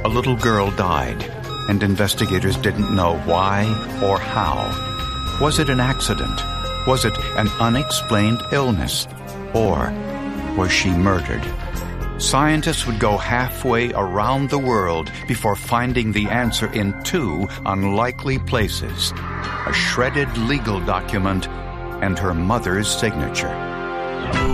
a little girl died, and investigators didn't know why or how. Was it an accident? Was it an unexplained illness? Or was she murdered? Scientists would go halfway around the world before finding the answer in two unlikely places: a shredded legal document and her mother's signature.